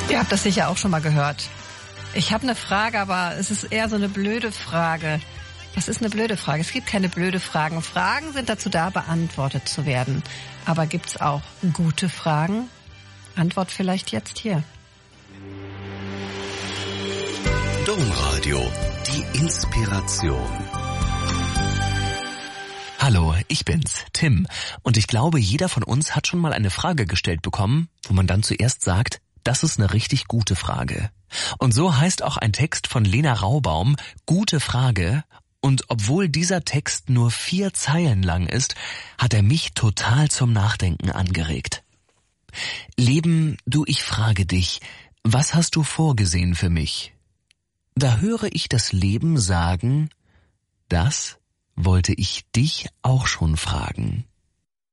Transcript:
Ihr habt das sicher auch schon mal gehört. Ich habe eine Frage, aber es ist eher so eine blöde Frage. Was ist eine blöde Frage? Es gibt keine blöde Fragen. Fragen sind dazu da, beantwortet zu werden. Aber gibt's auch gute Fragen? Antwort vielleicht jetzt hier. Domradio, die Inspiration. Hallo, ich bin's, Tim. Und ich glaube, jeder von uns hat schon mal eine Frage gestellt bekommen, wo man dann zuerst sagt, das ist eine richtig gute Frage. Und so heißt auch ein Text von Lena Raubaum, Gute Frage. Und obwohl dieser Text nur 4 Zeilen lang ist, hat er mich total zum Nachdenken angeregt. Leben, du, ich frage dich, was hast du vorgesehen für mich? Da höre ich das Leben sagen, das wollte ich dich auch schon fragen.